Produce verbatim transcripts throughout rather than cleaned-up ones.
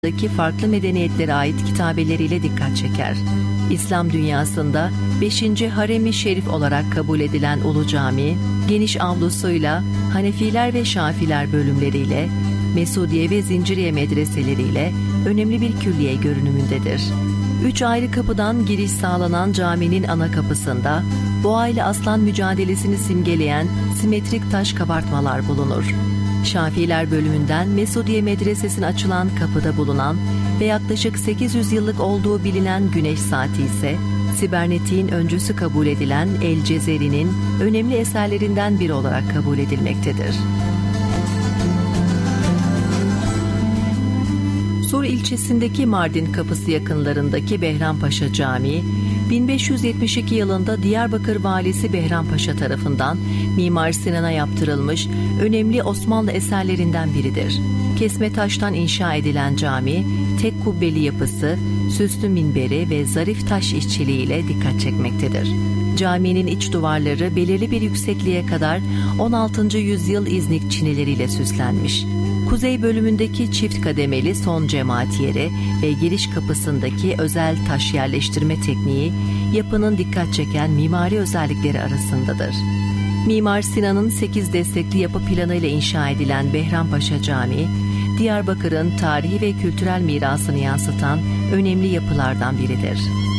daki farklı medeniyetlere ait kitabeleriyle dikkat çeker. İslam dünyasında beşinci Harem-i Şerif olarak kabul edilen Ulu Cami, geniş avlusuyla, Hanefiler ve Şafiler bölümleriyle, Mesudiye ve Zinciriye medreseleriyle önemli bir külliye görünümündedir. Üç ayrı kapıdan giriş sağlanan caminin ana kapısında boğa ile aslan mücadelesini simgeleyen simetrik taş kabartmalar bulunur. Şafiler bölümünden Mesudiye medresesine açılan kapıda bulunan ve yaklaşık sekiz yüz yıllık olduğu bilinen güneş saati ise sibernetiğin öncüsü kabul edilen El Cezeri'nin önemli eserlerinden biri olarak kabul edilmektedir. Sur ilçesindeki Mardin Kapısı yakınlarındaki Behrampaşa Camii, bin beş yüz yetmiş iki yılında Diyarbakır Valisi Behrampaşa tarafından Mimar Sinan'a yaptırılmış önemli Osmanlı eserlerinden biridir. Kesme taştan inşa edilen cami, tek kubbeli yapısı, süslü minberi ve zarif taş işçiliğiyle dikkat çekmektedir. Caminin iç duvarları belirli bir yüksekliğe kadar on altıncı yüzyıl İznik çinileriyle süslenmiş. Kuzey bölümündeki çift kademeli son cemaat yeri ve giriş kapısındaki özel taş yerleştirme tekniği yapının dikkat çeken mimari özellikleri arasındadır. Mimar Sinan'ın sekiz destekli yapı planıyla inşa edilen Behrampaşa Camii, Diyarbakır'ın tarihi ve kültürel mirasını yansıtan önemli yapılardan biridir.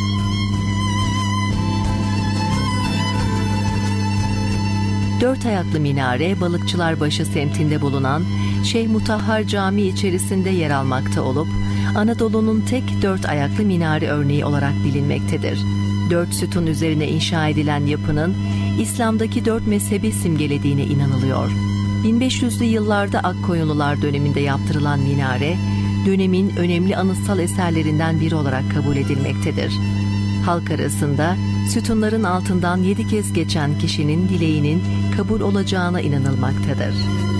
Dört ayaklı minare, Balıkçılarbaşı semtinde bulunan Şeyh Mutahhar Camii içerisinde yer almakta olup, Anadolu'nun tek dört ayaklı minare örneği olarak bilinmektedir. Dört sütun üzerine inşa edilen yapının, İslam'daki dört mezhebi simgelediğine inanılıyor. bin beş yüzlü yıllarda Akkoyunlular döneminde yaptırılan minare, dönemin önemli anıtsal eserlerinden biri olarak kabul edilmektedir. Halk arasında sütunların altından yedi kez geçen kişinin dileğinin kabul olacağına inanılmaktadır.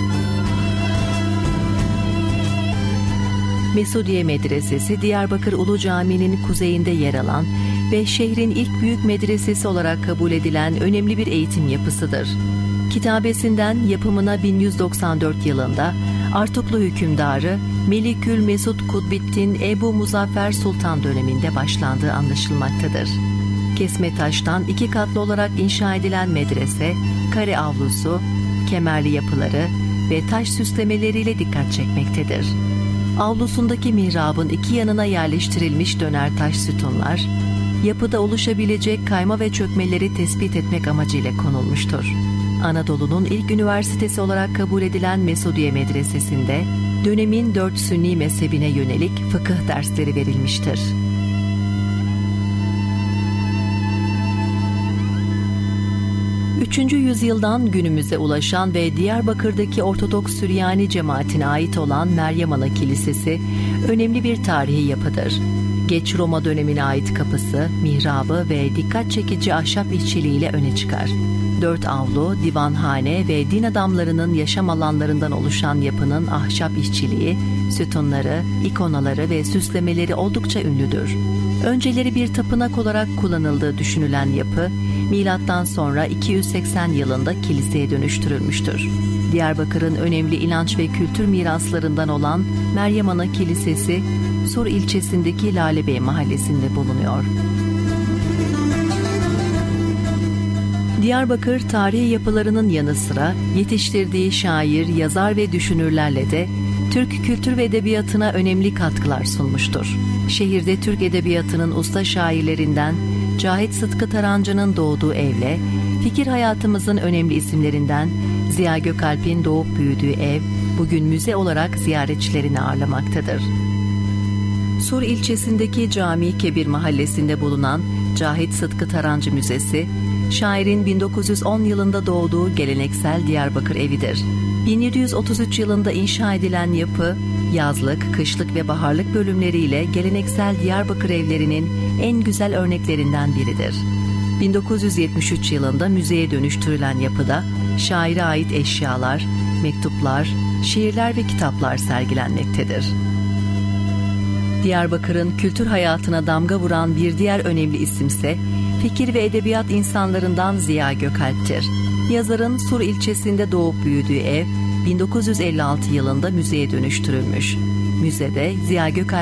Mesudiye Medresesi, Diyarbakır Ulu Camii'nin kuzeyinde yer alan ve şehrin ilk büyük medresesi olarak kabul edilen önemli bir eğitim yapısıdır. Kitabesinden yapımına bin yüz doksan dört yılında Artuklu hükümdarı Melikül Mesud Kutbettin Ebu Muzaffer Sultan döneminde başlandığı anlaşılmaktadır. Kesme taştan iki katlı olarak inşa edilen medrese, kare avlusu, kemerli yapıları ve taş süslemeleriyle dikkat çekmektedir. Avlusundaki mihrabın iki yanına yerleştirilmiş döner taş sütunlar, yapıda oluşabilecek kayma ve çökmeleri tespit etmek amacıyla konulmuştur. Anadolu'nun ilk üniversitesi olarak kabul edilen Mesudiye Medresesi'nde dönemin dört Sünni mezhebine yönelik fıkıh dersleri verilmiştir. üçüncü yüzyıldan günümüze ulaşan ve Diyarbakır'daki Ortodoks Süryani cemaatine ait olan Meryem Ana Kilisesi önemli bir tarihi yapıdır. Geç Roma dönemine ait kapısı, mihrabı ve dikkat çekici ahşap işçiliğiyle öne çıkar. Dört avlu, divanhane ve din adamlarının yaşam alanlarından oluşan yapının ahşap işçiliği, sütunları, ikonaları ve süslemeleri oldukça ünlüdür. Önceleri bir tapınak olarak kullanıldığı düşünülen yapı, milattan sonra iki yüz seksen yılında kiliseye dönüştürülmüştür. Diyarbakır'ın önemli inanç ve kültür miraslarından olan Meryem Ana Kilisesi, Sur ilçesindeki Lalebey mahallesinde bulunuyor. Diyarbakır tarihi yapılarının yanı sıra yetiştirdiği şair, yazar ve düşünürlerle de Türk kültür ve edebiyatına önemli katkılar sunmuştur. Şehirde Türk edebiyatının usta şairlerinden Cahit Sıtkı Tarancı'nın doğduğu evle, fikir hayatımızın önemli isimlerinden Ziya Gökalp'in doğup büyüdüğü ev, bugün müze olarak ziyaretçilerini ağırlamaktadır. Sur ilçesindeki Cami Kebir mahallesinde bulunan Cahit Sıtkı Tarancı Müzesi, şairin bin dokuz yüz on yılında doğduğu geleneksel Diyarbakır evidir. bin yedi yüz otuz üç yılında inşa edilen yapı, yazlık, kışlık ve baharlık bölümleriyle geleneksel Diyarbakır evlerinin en güzel örneklerinden biridir. bin dokuz yüz yetmiş üç yılında müzeye dönüştürülen yapıda şaire ait eşyalar, mektuplar, şiirler ve kitaplar sergilenmektedir. Diyarbakır'ın kültür hayatına damga vuran bir diğer önemli isimse fikir ve edebiyat insanlarından Ziya Gökalp'tir. Yazarın Sur ilçesinde doğup büyüdüğü ev bin dokuz yüz elli altı yılında müzeye dönüştürülmüş. Müzede Ziya Gökalp